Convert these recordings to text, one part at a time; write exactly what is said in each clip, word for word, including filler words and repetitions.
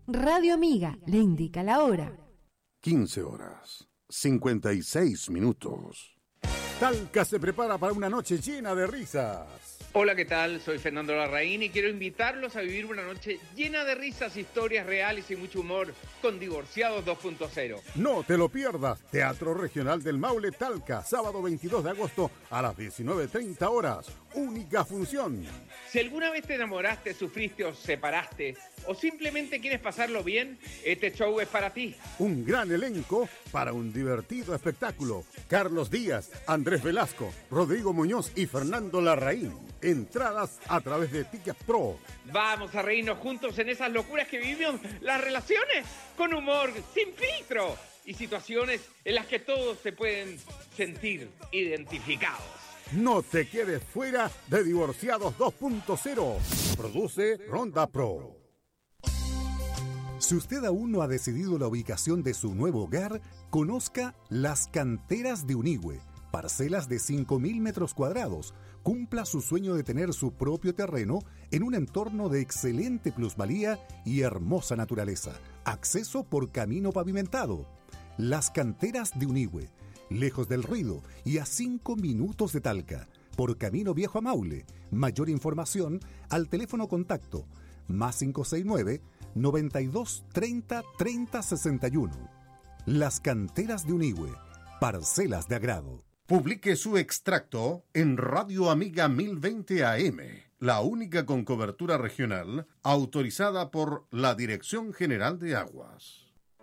Radio Amiga le indica la hora. quince horas, cincuenta y seis minutos. Talca se prepara para una noche llena de risas. Hola, ¿qué tal? Soy Fernando Larraín y quiero invitarlos a vivir una noche llena de risas, historias reales y mucho humor con Divorciados dos punto cero. No te lo pierdas. Teatro Regional del Maule, Talca, sábado veintidós de agosto a las diecinueve treinta horas. Única función. Si alguna vez te enamoraste, sufriste o separaste, o simplemente quieres pasarlo bien, este show es para ti. Un gran elenco para un divertido espectáculo. Carlos Díaz, Andrés Velasco, Rodrigo Muñoz y Fernando Larraín. Entradas a través de Ticket Pro. Vamos a reírnos juntos en esas locuras que vivimos las relaciones, con humor, sin filtro, y situaciones en las que todos se pueden sentir identificados. No te quedes fuera de Divorciados dos punto cero. Produce Ronda Pro. Si usted aún no ha decidido la ubicación de su nuevo hogar, conozca Las Canteras de Unigüe. Parcelas de cinco mil metros cuadrados. Cumpla su sueño de tener su propio terreno en un entorno de excelente plusvalía y hermosa naturaleza. Acceso por camino pavimentado. Las Canteras de Unigüe. Lejos del ruido y a cinco minutos de Talca. Por camino viejo a Maule. Mayor información al teléfono contacto más cinco seis nueve, noventa y dos, treinta, treinta, sesenta y uno. Las Canteras de Unigüe. Parcelas de agrado. Publique su extracto en Radio Amiga mil veinte A M, la única con cobertura regional autorizada por la Dirección General de Aguas.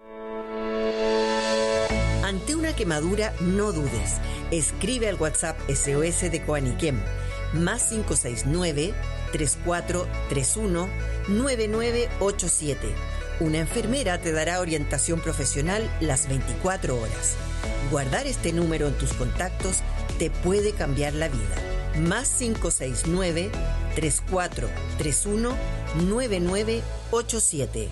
Ante una quemadura, no dudes. Escribe al WhatsApp S O S de Coaniquem, más cinco seis nueve, tres cuatro tres uno, nueve nueve ocho siete. Una enfermera te dará orientación profesional las veinticuatro horas. Guardar este número en tus contactos te puede cambiar la vida. Más cinco seis nueve, tres cuatro tres uno, nueve nueve ocho siete.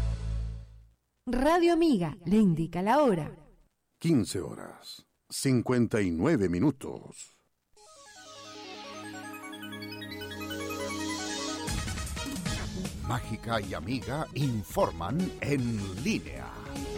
Radio Amiga le indica la hora. quince horas, cincuenta y nueve minutos. Mágica y Amiga informan en línea.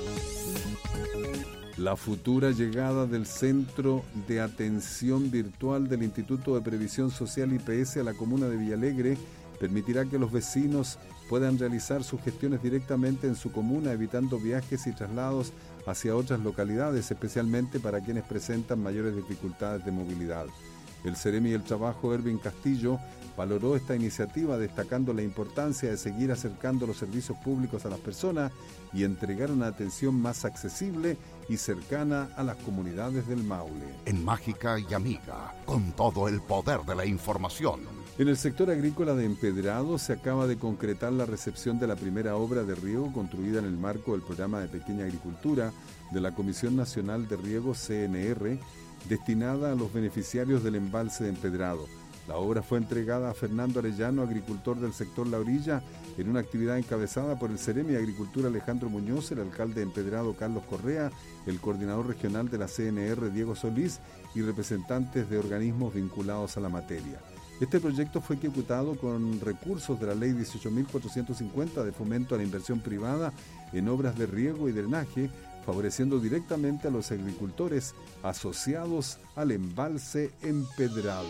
La futura llegada del Centro de Atención Virtual del Instituto de Previsión Social I P S a la comuna de Villalegre permitirá que los vecinos puedan realizar sus gestiones directamente en su comuna, evitando viajes y traslados hacia otras localidades, especialmente para quienes presentan mayores dificultades de movilidad. El Ceremi del Trabajo, Erwin Castillo, valoró esta iniciativa destacando la importancia de seguir acercando los servicios públicos a las personas y entregar una atención más accesible y cercana a las comunidades del Maule. En Mágica y Amiga, con todo el poder de la información. En el sector agrícola de Empedrado se acaba de concretar la recepción de la primera obra de riego construida en el marco del programa de pequeña agricultura de la Comisión Nacional de Riego C N R, destinada a los beneficiarios del embalse de Empedrado. La obra fue entregada a Fernando Arellano, agricultor del sector La Orilla, en una actividad encabezada por el Ceremi de Agricultura Alejandro Muñoz, el alcalde de Empedrado Carlos Correa, el coordinador regional de la C N R Diego Solís y representantes de organismos vinculados a la materia. Este proyecto fue ejecutado con recursos de la Ley dieciocho mil cuatrocientos cincuenta de fomento a la inversión privada en obras de riego y drenaje, favoreciendo directamente a los agricultores asociados al embalse Empedrado.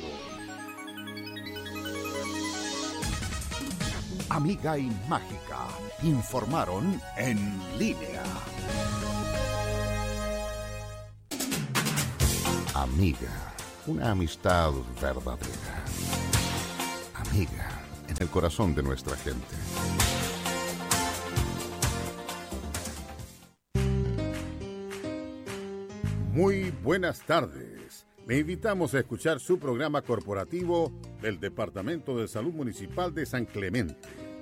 Amiga y Mágica informaron en línea. Amiga, una amistad verdadera. Amiga, en el corazón de nuestra gente. Muy buenas tardes. Le invitamos a escuchar su programa corporativo del Departamento de Salud Municipal de San Clemente.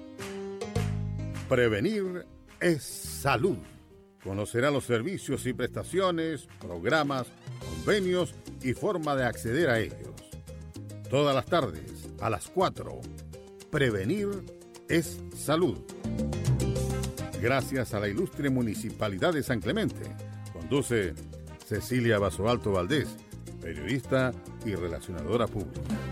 Prevenir es salud. Conocerá los servicios y prestaciones, programas, convenios y forma de acceder a ellos. Todas las tardes, a las cuatro. Prevenir es salud. Gracias a la ilustre Municipalidad de San Clemente. Conduce Cecilia Basoalto Valdés, periodista y relacionadora pública.